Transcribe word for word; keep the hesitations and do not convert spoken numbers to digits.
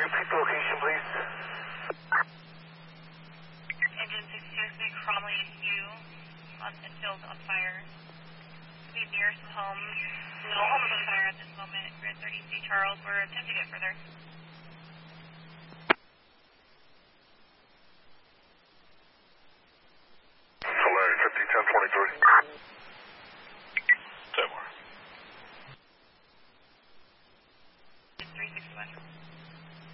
repeat the location, please. Engine sixty-two, speak Cromley U on the field on fire. Be near some homes. No home is on fire at this moment. Grid thirty C Charles, we're attempting to get further. Solari fifty ten twenty-three.